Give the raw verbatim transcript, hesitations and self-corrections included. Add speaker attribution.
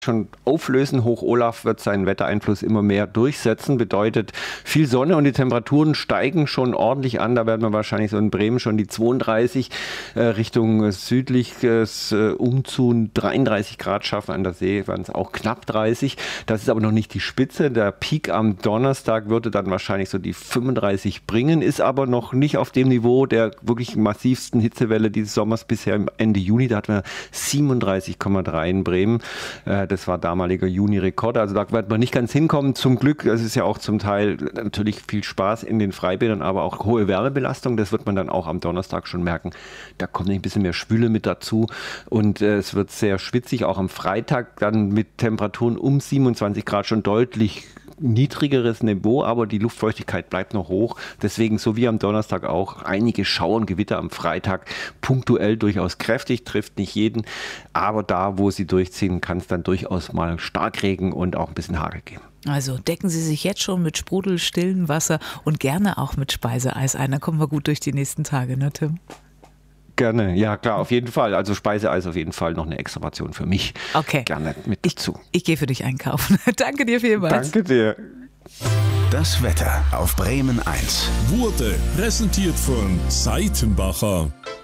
Speaker 1: schon auflösen. Hoch Olaf wird seinen Wettereinfluss immer mehr durchsetzen, bedeutet viel Sonne und die Temperaturen steigen schon ordentlich an. Da werden wir wahrscheinlich so in Bremen schon die zweiunddreißig äh, Richtung südliches äh, Umzu dreiunddreißig Grad schaffen. An der See waren es auch knapp dreißig. Das ist aber noch nicht die Spitze. Der Peak am Donnerstag würde dann wahrscheinlich so die fünfunddreißig bringen, ist aber noch nicht auf dem Niveau der wirklich massivsten Hitzewelle dieses Sommers bisher Ende Juni. Da hatten wir siebenunddreißig Komma drei in Bremen. Äh, Das war damaliger Juni-Rekord. Also da wird man nicht ganz hinkommen. Zum Glück, es ist ja auch zum Teil natürlich viel Spaß in den Freibädern, aber auch hohe Wärmebelastung. Das wird man dann auch am Donnerstag schon merken. Da kommt ein bisschen mehr Schwüle mit dazu und äh, es wird sehr schwitzig. Auch am Freitag dann mit Temperaturen um siebenundzwanzig Grad schon deutlich niedrigeres Niveau, aber die Luftfeuchtigkeit bleibt noch hoch. Deswegen, so wie am Donnerstag auch, einige Schauer und Gewitter am Freitag, punktuell durchaus kräftig, trifft nicht jeden, aber da, wo sie durchziehen, kann es dann durchaus mal Starkregen und auch ein bisschen Hagel geben.
Speaker 2: Also decken Sie sich jetzt schon mit sprudelstillem Wasser und gerne auch mit Speiseeis ein. Dann kommen wir gut durch die nächsten Tage, ne Tim?
Speaker 1: Gerne, ja klar, auf jeden Fall. Also Speiseeis auf jeden Fall noch eine extra Ration für mich.
Speaker 2: Okay.
Speaker 1: Gerne mit
Speaker 2: ich,
Speaker 1: dazu.
Speaker 2: Ich gehe für dich einkaufen. Danke dir vielmals.
Speaker 1: Danke dir.
Speaker 3: Das Wetter auf Bremen eins
Speaker 4: Wurde präsentiert von Seitenbacher.